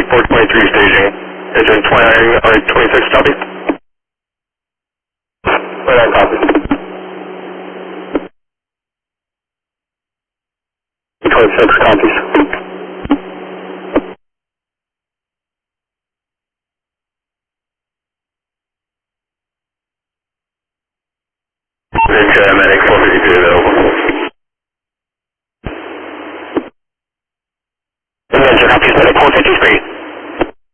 423 staging. Engine 29, or 26, copy. Right on, copy. 26 copies. Medic 453 available.